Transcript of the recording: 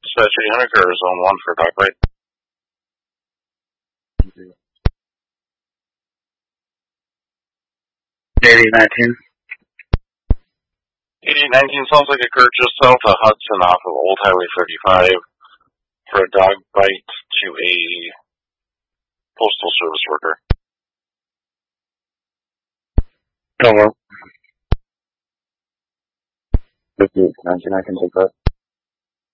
Dispatch 800 car, zone 1 for dog bite. 8819. 8819 sounds like a occurred just south of Hudson off of Old Highway 35 for a dog bite to a postal service worker. Hello. 5819, I can take that.